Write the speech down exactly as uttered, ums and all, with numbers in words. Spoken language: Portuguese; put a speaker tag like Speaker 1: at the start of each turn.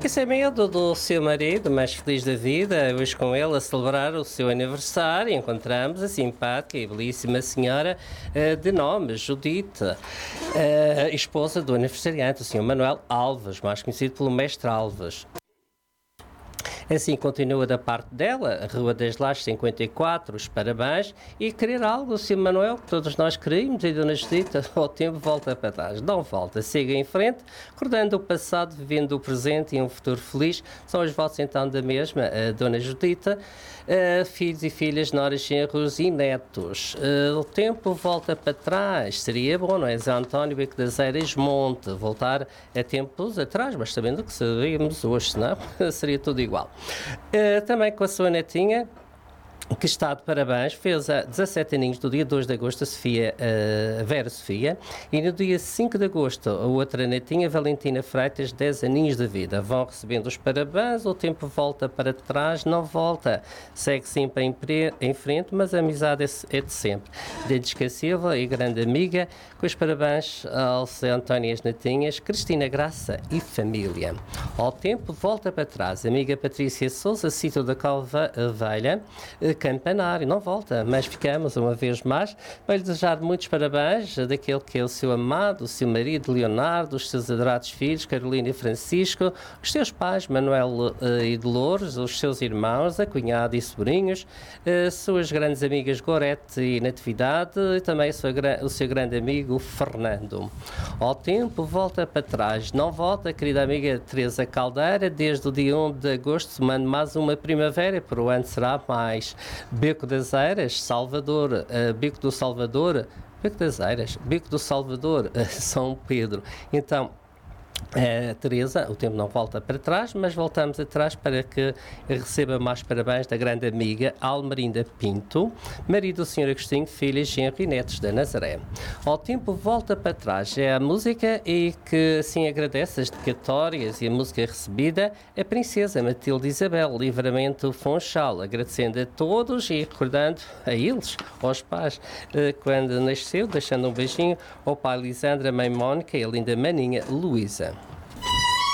Speaker 1: Fica sem medo do seu marido, mais feliz da vida, hoje com ele a celebrar o seu aniversário. Encontramos a simpática e belíssima senhora uh, de nome Judite, uh, esposa do aniversariante, o senhor Manuel Alves, mais conhecido pelo Mestre Alves. Assim continua da parte dela, Rua das Lajes cinquenta e quatro, os parabéns e querer algo, senhor Manuel, que todos nós queríamos, e Dona Judita, ao tempo volta para trás. Não volta, siga em frente, recordando o passado, vivendo o presente e um futuro feliz. São os votos então da mesma, a Dona Judita, uh, filhos e filhas, noras, genros e netos. Uh, o tempo volta para trás, seria bom, não é? Zé António Beco das Eiras Monte, voltar a tempos atrás, mas sabendo que sabemos hoje, senão seria tudo igual. Uh, também com a sua netinha, que está de parabéns, fez a dezassete aninhos do dia dois de agosto, a Sofia, a Vera Sofia, e no dia cinco de agosto a outra netinha, Valentina Freitas, dez aninhos de vida. Vão recebendo os parabéns, o tempo volta para trás, não volta, segue sempre em, pre, em frente, mas a amizade é, é de sempre. Dedisca Silva e grande amiga, com os parabéns ao Zé António e as netinhas, Cristina Graça e família. Ao tempo volta para trás, amiga Patrícia Souza, sítio da Calva Velha, Campanário, não volta, mas ficamos uma vez mais para lhe desejar muitos parabéns daquele que é o seu amado, o seu marido Leonardo, os seus adorados filhos Carolina e Francisco, os seus pais Manuel uh, e Dolores, os seus irmãos, a cunhada e sobrinhos, uh, suas grandes amigas Gorete e Natividade e também sua, o seu grande amigo Fernando. Ao tempo volta para trás, não volta, querida amiga Teresa Caldeira, desde o dia um de agosto mando mais uma primavera, por o ano será mais. Beco das Eiras, Salvador, uh, Beco do Salvador, Beco das Eiras, Beco do Salvador, uh, São Pedro. Então, Uh, Teresa, o tempo não volta para trás, mas voltamos atrás para que receba mais parabéns da grande amiga Almerinda Pinto, marido do senhor Agostinho, filhas, genro e netos da Nazaré. Ao tempo volta para trás é a música e que assim agradece as dedicatórias e a música recebida a princesa Matilde Isabel Livramento Fonchal, agradecendo a todos e recordando a eles, aos pais, uh, quando nasceu, deixando um beijinho ao pai Lisandra, a mãe Mónica e a linda maninha Luísa.